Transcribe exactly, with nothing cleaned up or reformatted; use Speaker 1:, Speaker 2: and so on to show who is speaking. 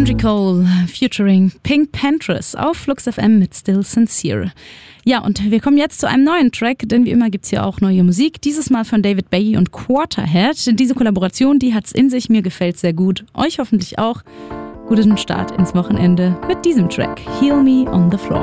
Speaker 1: Angie Cole featuring Pink Panthers auf Flux F M mit Still Sincere. Ja, und wir kommen jetzt zu einem neuen Track, denn wie immer gibt es hier auch neue Musik. Dieses Mal von David Bowie und Quarterhead. Diese Kollaboration, die hat's in sich, mir gefällt sehr gut. Euch hoffentlich auch. Guten Start ins Wochenende mit diesem Track. Heal Me on the Floor.